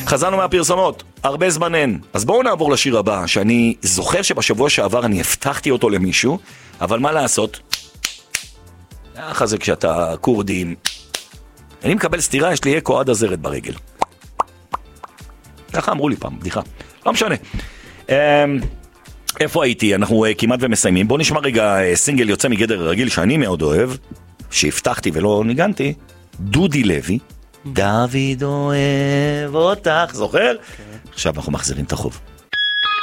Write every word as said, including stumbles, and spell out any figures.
חזרנו מהפרסומות, הרבה זמן אין. אז בואו נעבור לשיר הבא, שאני זוכר שבשבוע שעבר אני הבטחתי אותו למישהו, אבל מה לעשות? ככה זה כשאתה קורדים. אני מקבל סתירה, יש לי אקו עד הזרת ברגל. ככה אמרו לי פעם, בדיחה. לא משנה. איפה הייתי? אנחנו כמעט ומסיימים. בואו נשמע רגע סינגל יוצא מגדר רגיל שאני מאוד אוהב, שהבטחתי ולא ניגנתי. דודי לוי. דוד אוהב אותך, זוכר? עכשיו אנחנו מחזירים את החוב.